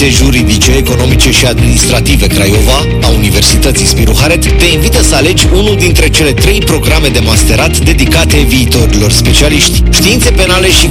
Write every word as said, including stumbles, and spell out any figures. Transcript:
Științe Juridice, Economice și Administrative Craiova, a Universității Spiru Haret, te invită să alegi unul dintre cele trei programe de masterat dedicate viitorilor specialiști. Științe Penale și